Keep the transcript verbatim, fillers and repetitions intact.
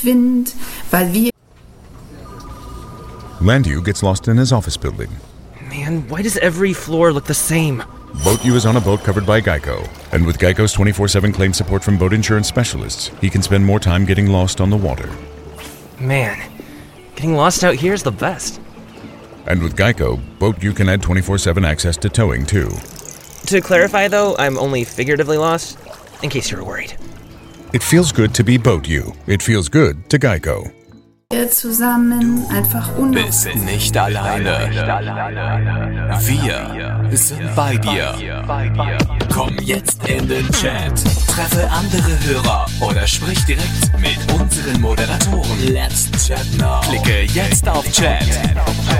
Wind, weil wir... Landu gets lost in his office building. Man, why does every floor look the same? BoatU is on a boat covered by Geico, and with Geico's twenty-four seven claim support from boat insurance specialists, he can spend more time getting lost on the water. Man, getting lost out here is the best. And with Geico, BoatU can add twenty-four seven access to towing, too. To clarify, though, I'm only figuratively lost, in case you were worried. It feels good to be BoatU. It feels good to Geico. Wir zusammen einfach unabhängig. Bist nicht alleine. Wir sind bei dir. Komm jetzt in den Chat. Treffe andere Hörer oder sprich direkt mit unseren Moderatoren. Let's chat now. Klicke jetzt auf Chat.